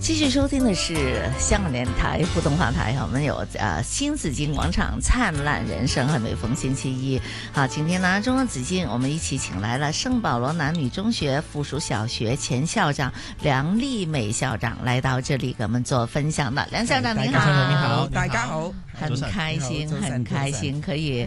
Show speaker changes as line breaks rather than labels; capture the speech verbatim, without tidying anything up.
继续收听的是香港电台普通话台，我们有呃新紫荊广场灿烂人生，和每逢星期一。好，今天呢，中央紫荊我们一起请来了圣保罗男女中学附属小学前校长梁丽美校长来到这里给我们做分享的。梁校长您好，
你好，
大家好，
很開心，很開心可以